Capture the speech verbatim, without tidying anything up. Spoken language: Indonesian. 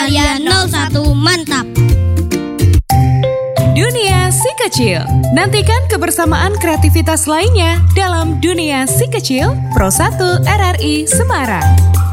kalian nol satu, mantap. Dunia Si Kecil. Nantikan kebersamaan kreativitas lainnya dalam Dunia Si Kecil Pro satu R R I Semarang.